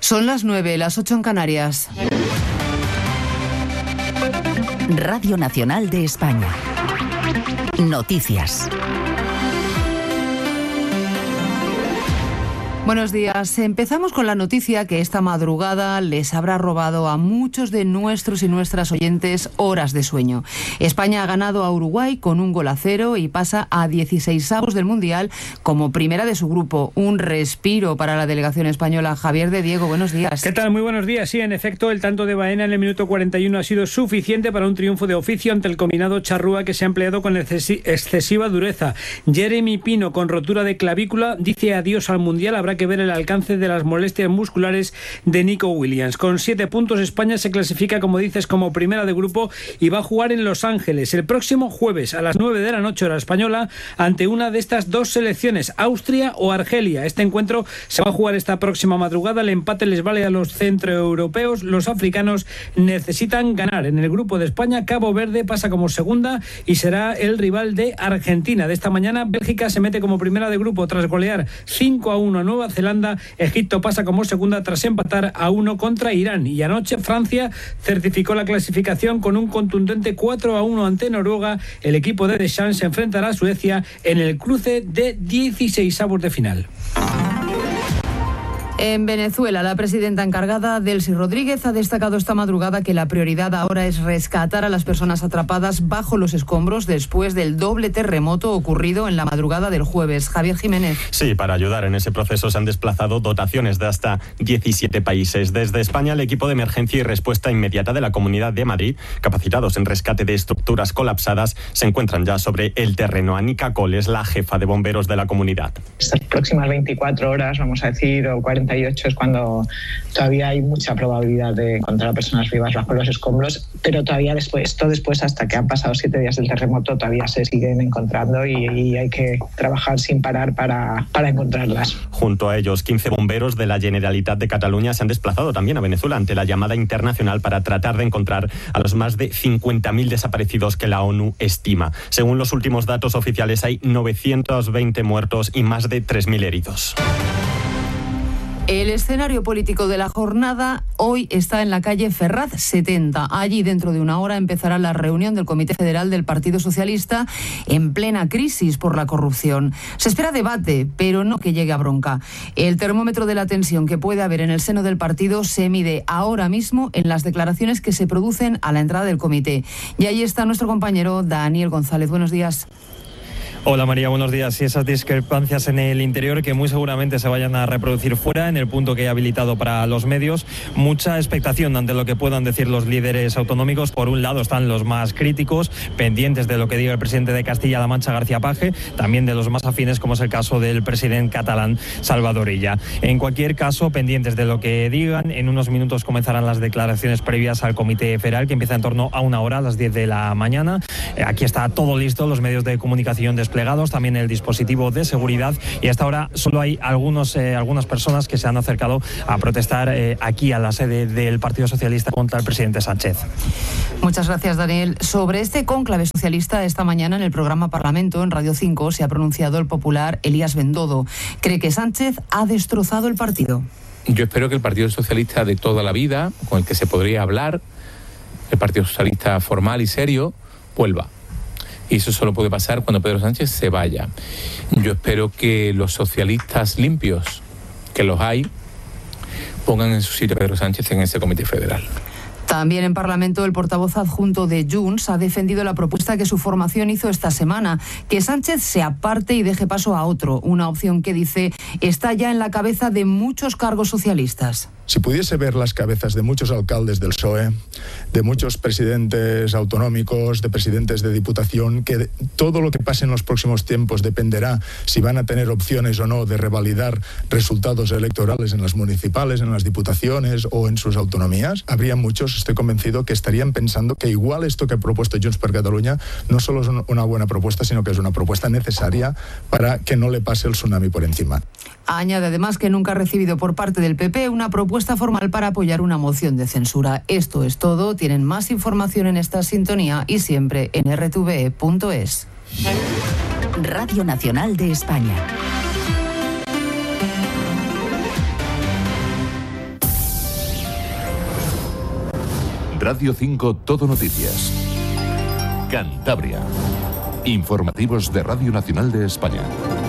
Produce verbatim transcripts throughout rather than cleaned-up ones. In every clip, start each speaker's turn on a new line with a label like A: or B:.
A: Son las nueve, las ocho en Canarias.
B: Radio Nacional de España. Noticias.
A: Buenos días. Empezamos con la noticia que esta madrugada les habrá robado a muchos de nuestros y nuestras oyentes horas de sueño. España ha ganado a Uruguay con un gol a cero y pasa a dieciseisavos del Mundial como primera de su grupo. Un respiro para la delegación española. Javier de Diego, buenos días.
C: ¿Qué tal? Muy buenos días. Sí, en efecto, el tanto de Baena en el minuto cuarenta y uno ha sido suficiente para un triunfo de oficio ante el combinado charrúa que se ha empleado con excesiva dureza. Jeremy Pino, con rotura de clavícula, dice adiós al Mundial. Habrá que ver el alcance de las molestias musculares de Nico Williams. Con siete puntos, España se clasifica, como dices, como primera de grupo y va a jugar en Los Ángeles el próximo jueves a las nueve de la noche hora española ante una de estas dos selecciones, Austria o Argelia. Este encuentro se va a jugar esta próxima madrugada. El empate les vale a los centroeuropeos. Los africanos necesitan ganar. En el grupo de España, Cabo Verde pasa como segunda y será el rival de Argentina. De esta mañana, Bélgica se mete como primera de grupo tras golear cinco a uno a Nueva Zelanda. Egipto pasa como segunda tras empatar a uno contra Irán. Y anoche Francia certificó la clasificación con un contundente cuatro a uno ante Noruega. El equipo de Deschamps se enfrentará a Suecia en el cruce de dieciseisavos de final.
A: En Venezuela, la presidenta encargada, Delcy Rodríguez, ha destacado esta madrugada que la prioridad ahora es rescatar a las personas atrapadas bajo los escombros después del doble terremoto ocurrido en la madrugada del jueves. Javier Jiménez.
D: Sí, para ayudar en ese proceso se han desplazado dotaciones de hasta diecisiete países. Desde España, el equipo de emergencia y respuesta inmediata de la Comunidad de Madrid, capacitados en rescate de estructuras colapsadas, se encuentran ya sobre el terreno. Anica Cole es la jefa de bomberos de la comunidad.
E: Estas próximas veinticuatro horas, vamos a decir, o cuarenta y ocho es cuando todavía hay mucha probabilidad de encontrar a personas vivas bajo los escombros, pero todavía después, esto después, hasta que han pasado siete días del terremoto, todavía se siguen encontrando y, y hay que trabajar sin parar para, para encontrarlas.
D: Junto a ellos, quince bomberos de la Generalitat de Cataluña se han desplazado también a Venezuela ante la llamada internacional para tratar de encontrar a los más de cincuenta mil desaparecidos que la ONU estima. Según los últimos datos oficiales, hay novecientos veinte muertos y más de tres mil heridos.
A: El escenario político de la jornada hoy está en la calle Ferraz setenta. Allí, dentro de una hora, empezará la reunión del Comité Federal del Partido Socialista en plena crisis por la corrupción. Se espera debate, pero no que llegue a bronca. El termómetro de la tensión que puede haber en el seno del partido se mide ahora mismo en las declaraciones que se producen a la entrada del comité. Y ahí está nuestro compañero Daniel González. Buenos días.
F: Hola María, buenos días. Y esas discrepancias en el interior que muy seguramente se vayan a reproducir fuera, en el punto que he habilitado para los medios. Mucha expectación ante lo que puedan decir los líderes autonómicos. Por un lado están los más críticos, pendientes de lo que diga el presidente de Castilla-La Mancha, García Paje, también de los más afines, como es el caso del presidente catalán, Salvador Illa. En cualquier caso, pendientes de lo que digan. En unos minutos comenzarán las declaraciones previas al Comité Federal, que empieza en torno a una hora, a las diez de la mañana. Aquí está todo listo, los medios de comunicación desplegados, también el dispositivo de seguridad, y hasta ahora solo hay algunos, eh, algunas personas que se han acercado a protestar eh, aquí a la sede del Partido Socialista contra el presidente Sánchez.
A: Muchas gracias, Daniel. Sobre este cónclave socialista, esta mañana en el programa Parlamento, en Radio cinco, se ha pronunciado el popular Elías Bendodo. Cree que Sánchez ha destrozado el partido.
G: Yo espero que el Partido Socialista de toda la vida, con el que se podría hablar, el Partido Socialista formal y serio, vuelva. Y eso solo puede pasar cuando Pedro Sánchez se vaya. Yo espero que los socialistas limpios, que los hay, pongan en su sitio a Pedro Sánchez en ese Comité Federal.
A: También en Parlamento, el portavoz adjunto de Junts ha defendido la propuesta que su formación hizo esta semana, que Sánchez se aparte y deje paso a otro, una opción que, dice, está ya en la cabeza de muchos cargos socialistas.
H: Si pudiese ver las cabezas de muchos alcaldes del P S O E, de muchos presidentes autonómicos, de presidentes de diputación, que todo lo que pase en los próximos tiempos dependerá si van a tener opciones o no de revalidar resultados electorales en las municipales, en las diputaciones o en sus autonomías, habría muchos, estoy convencido, que estarían pensando que igual esto que ha propuesto Junts per Catalunya no solo es una buena propuesta, sino que es una propuesta necesaria para que no le pase el tsunami por encima.
A: Añade además que nunca ha recibido por parte del P P una propuesta formal para apoyar una moción de censura. Esto es todo. Tienen más información en esta sintonía y siempre en erre te ve punto es.
B: Radio Nacional de España.
I: Radio cinco Todo Noticias. Cantabria. Informativos de Radio Nacional de España.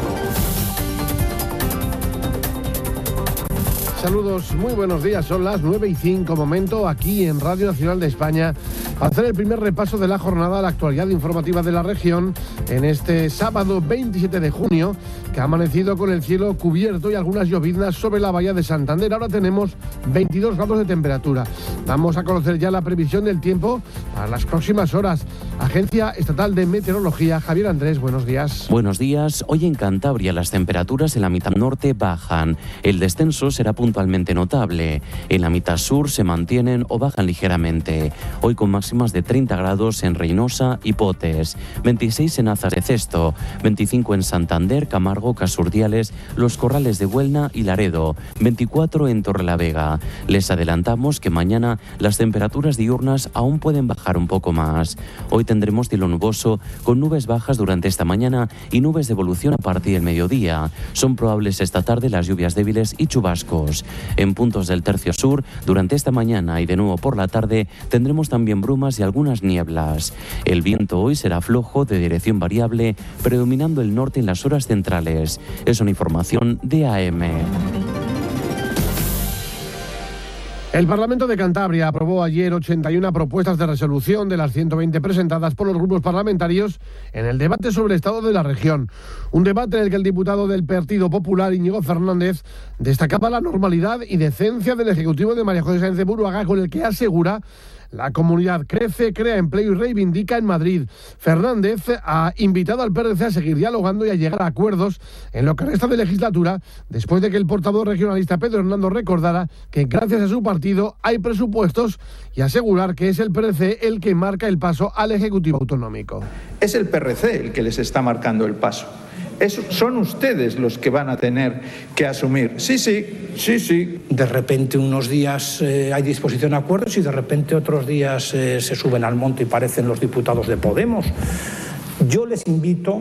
J: Saludos, muy buenos días, son las nueve y cinco, momento aquí en Radio Nacional de España para hacer el primer repaso de la jornada a la actualidad informativa de la región en este sábado veintisiete de junio, que ha amanecido con el cielo cubierto y algunas lloviznas sobre la bahía de Santander. Ahora tenemos veintidós grados de temperatura. Vamos a conocer ya la previsión del tiempo para las próximas horas. Agencia Estatal de Meteorología, Javier Andrés, buenos días.
K: Buenos días. Hoy en Cantabria las temperaturas en la mitad norte bajan. El descenso será puntualmente notable. En la mitad sur se mantienen o bajan ligeramente. Hoy con máximas de treinta grados en Reynosa y Potes, veintiséis en Azas de Cesto, veinticinco en Santander, Camargo, Casurdiales, Los Corrales de Buelna y Laredo, veinticuatro en Torrelavega. Les adelantamos que mañana las temperaturas diurnas aún pueden bajar un poco más. Hoy tendremos cielo nuboso con nubes bajas durante esta mañana y nubes de evolución a partir del mediodía. Son probables esta tarde las lluvias débiles y chubascos. En puntos del tercio sur, durante esta mañana y de nuevo por la tarde, tendremos también brumas y algunas nieblas. El viento hoy será flojo de dirección variable, predominando el norte en las horas centrales. Es una información de A M.
J: El Parlamento de Cantabria aprobó ayer ochenta y una propuestas de resolución de las ciento veinte presentadas por los grupos parlamentarios en el debate sobre el estado de la región. Un debate en el que el diputado del Partido Popular, Íñigo Fernández, destacaba la normalidad y decencia del Ejecutivo de María José Sáenz de Buruaga, con el que asegura la comunidad crece, crea empleo y reivindica en Madrid. Fernández ha invitado al P R C a seguir dialogando y a llegar a acuerdos en lo que resta de legislatura, después de que el portavoz regionalista Pedro Hernando recordara que gracias a su partido hay presupuestos y asegurar que es el P R C el que marca el paso al Ejecutivo Autonómico.
L: Es el P R C el que les está marcando el paso. Es, son ustedes los que van a tener que asumir. Sí, sí, sí, sí.
M: De repente unos días eh, hay disposición a acuerdos y de repente otros días eh, se suben al monte y parecen los diputados de Podemos. Yo les invito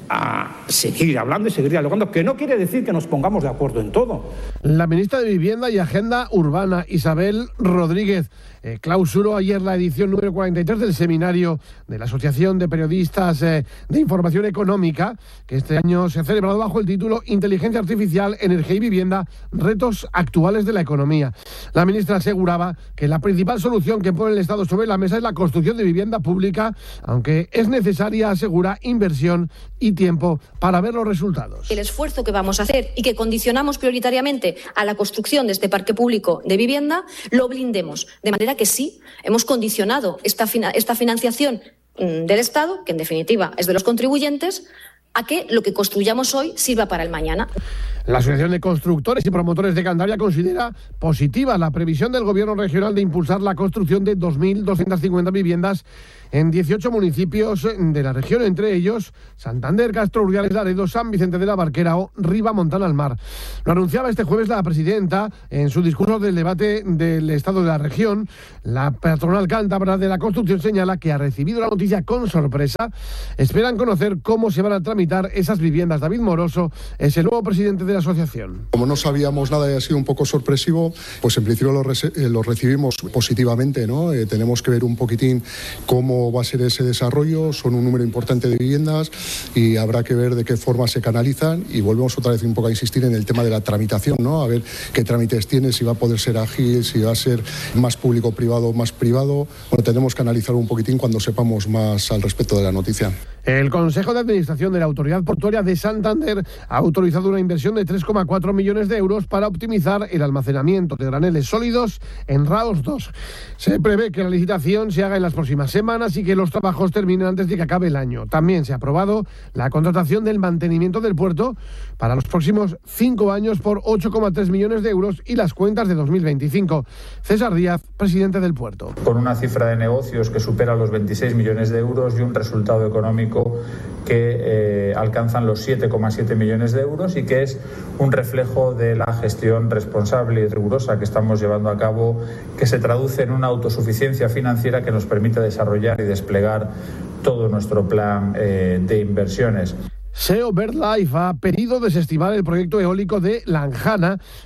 M: a seguir hablando y seguir dialogando, que no quiere decir que nos pongamos de acuerdo en todo.
J: La ministra de Vivienda y Agenda Urbana, Isabel Rodríguez, eh, clausuró ayer la edición número cuarenta y tres del seminario de la Asociación de Periodistas eh, de Información Económica, que este año se ha celebrado bajo el título Inteligencia Artificial, Energía y Vivienda, retos actuales de la economía. La ministra aseguraba que la principal solución que pone el Estado sobre la mesa es la construcción de vivienda pública, aunque es necesaria, asegura, inversión y tiempo para ver los resultados.
N: El esfuerzo que vamos a hacer y que condicionamos prioritariamente a la construcción de este parque público de vivienda, lo blindemos. De manera que sí, hemos condicionado esta, esta financiación mmm, del Estado, que en definitiva es de los contribuyentes, a que lo que construyamos hoy sirva para el mañana.
J: La Asociación de Constructores y Promotores de Cantabria considera positiva la previsión del Gobierno regional de impulsar la construcción de dos mil doscientas cincuenta viviendas en dieciocho municipios de la región, entre ellos Santander, Castro Urdiales, Laredo, San Vicente de la Barquera o Ribamontana al Mar. Lo anunciaba este jueves la presidenta en su discurso del debate del estado de la región. La patronal cántabra de la construcción señala que ha recibido la noticia con sorpresa. Esperan conocer cómo se van a tramitar esas viviendas. David Moroso es el nuevo presidente de la asociación.
O: Como no sabíamos nada y ha sido un poco sorpresivo, pues en principio lo, re- lo recibimos positivamente, ¿no? Eh, tenemos que ver un poquitín cómo va a ser ese desarrollo. Son un número importante de viviendas y habrá que ver de qué forma se canalizan, y volvemos otra vez un poco a insistir en el tema de la tramitación, ¿no? A ver qué trámites tiene, si va a poder ser ágil, si va a ser más público-privado o más privado. Bueno, tenemos que analizar un poquitín cuando sepamos más al respecto de la noticia.
J: El Consejo de Administración de la Autoridad Portuaria de Santander ha autorizado una inversión de tres coma cuatro millones de euros para optimizar el almacenamiento de graneles sólidos en Raos dos. Se prevé que la licitación se haga en las próximas semanas y que los trabajos terminen antes de que acabe el año. También se ha aprobado la contratación del mantenimiento del puerto para los próximos cinco años por ocho coma tres millones de euros y las cuentas de dos mil veinticinco. César Díaz, presidente del puerto.
P: Con una cifra de negocios que supera los veintiséis millones de euros y un resultado económico que eh, alcanzan los siete coma siete millones de euros, y que es un reflejo de la gestión responsable y rigurosa que estamos llevando a cabo, que se traduce en una autosuficiencia financiera que nos permite desarrollar y desplegar todo nuestro plan eh, de inversiones.
J: S E O BirdLife ha pedido desestimar el proyecto eólico de Lanjana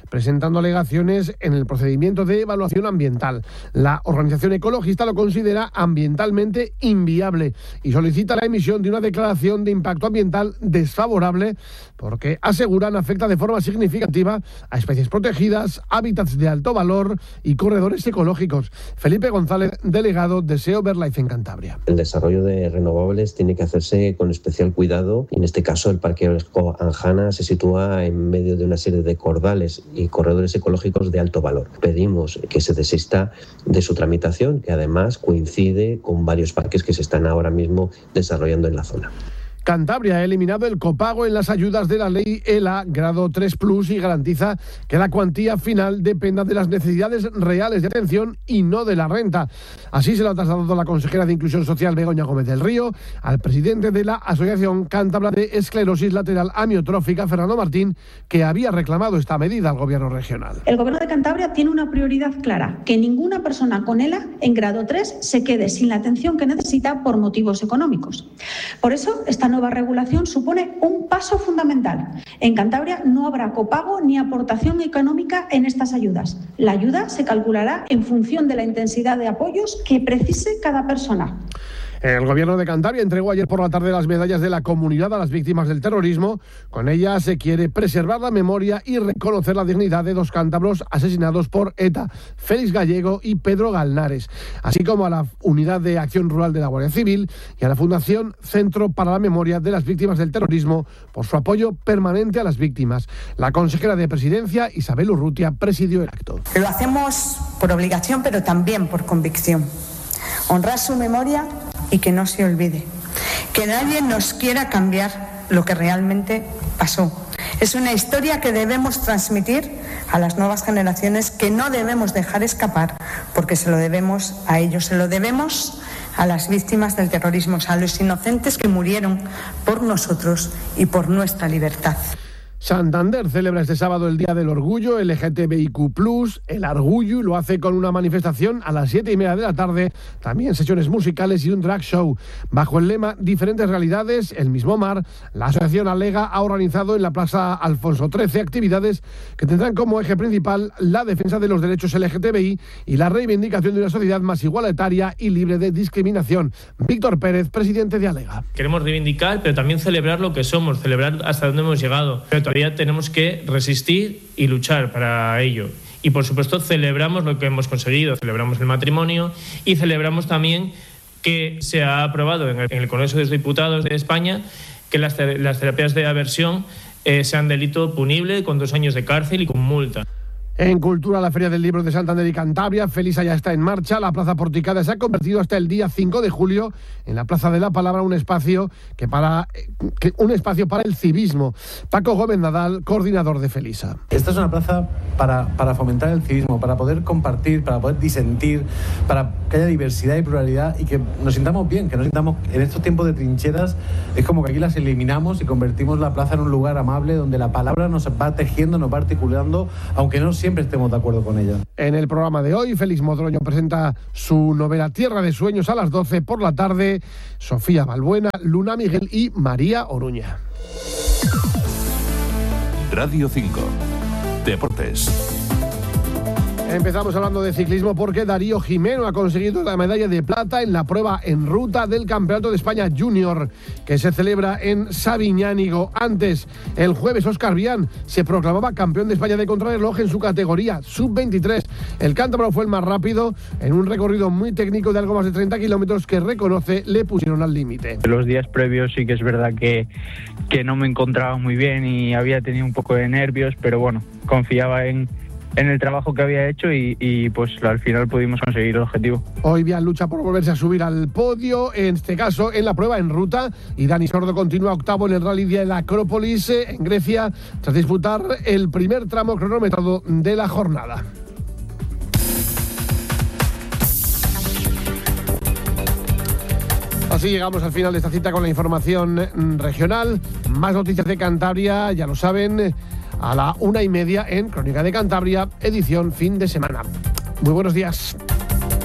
J: presentando alegaciones en el procedimiento de evaluación ambiental. La organización ecologista lo considera ambientalmente inviable y solicita la emisión de una declaración de impacto ambiental desfavorable porque, aseguran, afecta de forma significativa a especies protegidas, hábitats de alto valor y corredores ecológicos. Felipe González, delegado de S E O BirdLife en Cantabria.
Q: El desarrollo de renovables tiene que hacerse con especial cuidado. En este caso, el Parque Eólico Anjana se sitúa en medio de una serie de cordales y corredores ecológicos de alto valor. Pedimos que se desista de su tramitación, que además coincide con varios parques que se están ahora mismo desarrollando en la zona.
J: Cantabria ha eliminado el copago en las ayudas de la ley ELA grado tres plus y garantiza que la cuantía final dependa de las necesidades reales de atención y no de la renta. Así se lo ha trasladado la consejera de Inclusión Social, Begoña Gómez del Río, al presidente de la Asociación Cántabra de Esclerosis Lateral Amiotrófica, Fernando Martín, que había reclamado esta medida al gobierno regional.
R: El gobierno de Cantabria tiene una prioridad clara: que ninguna persona con ELA en grado tres se quede sin la atención que necesita por motivos económicos. Por eso, esta nueva regulación supone un paso fundamental. En Cantabria no habrá copago ni aportación económica en estas ayudas. La ayuda se calculará en función de la intensidad de apoyos que precise cada persona.
J: El gobierno de Cantabria entregó ayer por la tarde las medallas de la comunidad a las víctimas del terrorismo. Con ellas se quiere preservar la memoria y reconocer la dignidad de dos cántabros asesinados por ETA, Félix Gallego y Pedro Galnares, así como a la Unidad de Acción Rural de la Guardia Civil y a la Fundación Centro para la Memoria de las Víctimas del Terrorismo por su apoyo permanente a las víctimas. La consejera de Presidencia, Isabel Urrutia, presidió el acto.
S: Lo hacemos por obligación, pero también por convicción. Honrar su memoria y que no se olvide. Que nadie nos quiera cambiar lo que realmente pasó. Es una historia que debemos transmitir a las nuevas generaciones, que no debemos dejar escapar, porque se lo debemos a ellos, se lo debemos a las víctimas del terrorismo, a los inocentes que murieron por nosotros y por nuestra libertad.
J: Santander celebra este sábado el Día del Orgullo L G T B I Q plus, el Argullo, lo hace con una manifestación a las siete y media de la tarde, también sesiones musicales y un drag show. Bajo el lema Diferentes realidades, el mismo mar, la asociación Alega ha organizado en la Plaza Alfonso trece actividades que tendrán como eje principal la defensa de los derechos L G T B I y la reivindicación de una sociedad más igualitaria y libre de discriminación. Víctor Pérez, presidente de Alega.
T: Queremos reivindicar, pero también celebrar lo que somos, celebrar hasta dónde hemos llegado. Pero todavía tenemos que resistir y luchar para ello. Y por supuesto celebramos lo que hemos conseguido, celebramos el matrimonio y celebramos también que se ha aprobado en el, en el Congreso de los Diputados de España que las, las terapias de aversión eh, sean delito punible con dos años de cárcel y con multa.
J: En Cultura, la Feria del Libro de Santander y Cantabria, Felisa ya está en marcha. La Plaza Porticada se ha convertido hasta el día cinco de julio en la Plaza de la Palabra, un espacio que para que, un espacio para el civismo. Paco Gómez Nadal, coordinador de Felisa.
U: Esta es una plaza para, para fomentar el civismo, para poder compartir, para poder disentir, para que haya diversidad y pluralidad y que nos sintamos bien, que nos sintamos en estos tiempos de trincheras. Es como que aquí las eliminamos y convertimos la plaza en un lugar amable donde la palabra nos va tejiendo, nos va articulando, aunque no siempre siempre estemos de acuerdo con ella.
J: En el programa de hoy, Félix Modroño presenta su novela Tierra de Sueños a las doce por la tarde. Sofía Balbuena, Luna Miguel y María Oruña.
I: Radio cinco. Deportes.
J: Empezamos hablando de ciclismo porque Darío Jimeno ha conseguido la medalla de plata en la prueba en ruta del Campeonato de España Junior, que se celebra en Sabiñánigo. Antes, el jueves, Óscar Vián se proclamaba campeón de España de contrarreloj en su categoría sub veintitrés. El cántabro fue el más rápido en un recorrido muy técnico de algo más de treinta kilómetros que, reconoce, le pusieron al límite.
V: Los días previos sí que es verdad que, que no me encontraba muy bien y había tenido un poco de nervios, pero bueno, confiaba en en el trabajo que había hecho y, y pues al final pudimos conseguir el objetivo.
J: Hoy Vián lucha por volverse a subir al podio, en este caso en la prueba en ruta, y Dani Sordo continúa octavo en el Rally de la Acrópolis en Grecia tras disputar el primer tramo cronometrado de la jornada. Así llegamos al final de esta cita con la información regional. Más noticias de Cantabria, ya lo saben, a la una y media en Crónica de Cantabria, edición fin de semana. Muy buenos días.